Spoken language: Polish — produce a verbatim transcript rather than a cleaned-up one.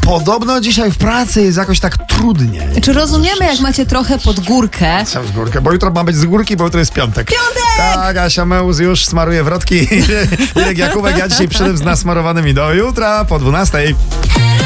Podobno dzisiaj w pracy jest jakoś tak trudniej. Czy rozumiemy, jak macie trochę pod górkę? Sam z górkę, bo jutro ma być z górki, bo jutro jest piątek. Piątek! Tak, Asia Meuz już smaruje wrotki. Irek Jakubek, ja dzisiaj przyszedłem z nasmarowanymi. Do jutra po dwunastej.